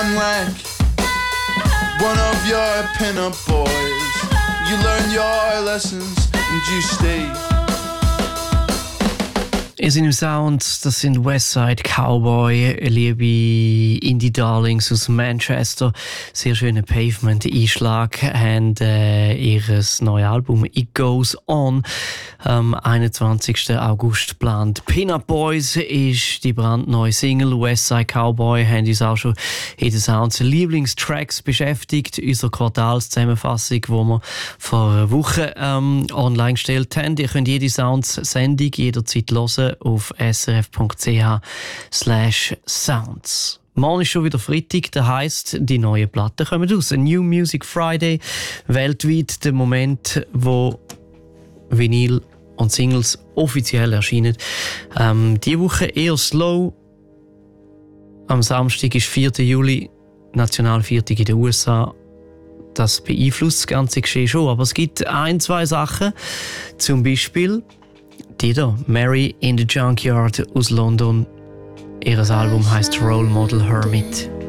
I'm like one of your pin-up boys. You learn your lessons and you stay. In seinem Sound, das sind Westside Cowboy, liebe Indie-Darlings aus Manchester. Sehr schöner Pavement-Einschlag haben ihr neues Album «It Goes On» am 21. August geplant. Pin-Up Boys ist die brandneue Single. Westside Cowboy haben uns auch schon in den Sounds Lieblingstracks beschäftigt. Unsere Quartalszusammenfassung, die wir vor einer Woche online gestellt haben. Ihr könnt jede Sounds-Sendung jederzeit hören auf srf.ch/sounds. Morgen ist schon wieder Freitag, das heisst, die neuen Platten kommen raus. New Music Friday, weltweit der Moment, wo Vinyl und Singles offiziell erscheinen. Diese Woche eher slow. Am Samstag ist 4. Juli, Nationalviertag in den USA. Das beeinflusst das ganze Geschehen schon, aber es gibt zwei Sachen. Zum Beispiel die da, Mary in the Junkyard aus London. Ihr Album heisst Role Model Hermit.